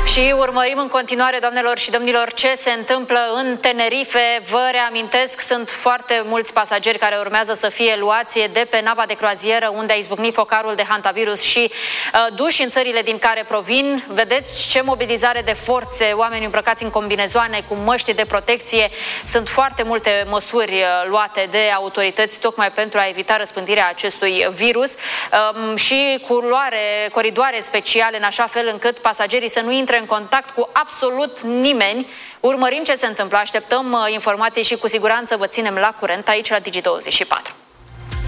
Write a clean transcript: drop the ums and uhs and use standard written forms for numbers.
Și urmărim în continuare, doamnelor și domnilor, ce se întâmplă în Tenerife. Vă reamintesc, sunt foarte mulți pasageri care urmează să fie luați de pe nava de croazieră unde a izbucnit focarul de hantavirus și duși în țările din care provin. Vedeți ce mobilizare de forțe, oameni îmbrăcați în combinezoane, cu măști de protecție. Sunt foarte multe măsuri luate de autorități tocmai pentru a evita răspândirea acestui virus și coridoare speciale în așa fel încât pasagerii să nu intre în contact cu absolut nimeni. Urmărim ce se întâmplă, așteptăm informații și cu siguranță vă ținem la curent aici la Digi24.